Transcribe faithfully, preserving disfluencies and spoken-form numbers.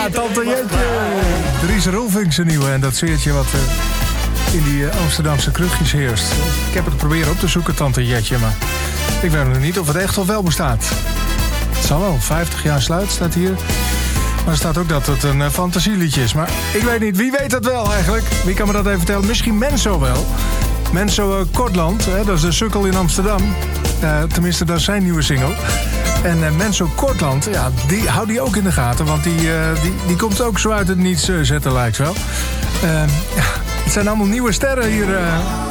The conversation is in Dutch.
Ja, Tante Jetje. Dries Roelvink zijn nieuwe. En dat zeertje wat uh, in die uh, Amsterdamse krugjes heerst. Ik heb het proberen op te zoeken, Tante Jetje. Maar ik weet nog niet of het echt of wel bestaat. Het zal wel. vijftig jaar sluit staat hier. Maar er staat ook dat het een uh, fantasieliedje is. Maar ik weet niet. Wie weet dat wel eigenlijk? Wie kan me dat even vertellen? Misschien Menso wel. Menso uh, Kortland. Hè, dat is de sukkel in Amsterdam. Uh, tenminste, dat is zijn nieuwe single. En uh, Menso Kortland, ja, die houdt die ook in de gaten. Want die, uh, die, die komt ook zo uit het niets uh, zetten, lijkt wel. Uh, ja, het zijn allemaal nieuwe sterren hier. Uh,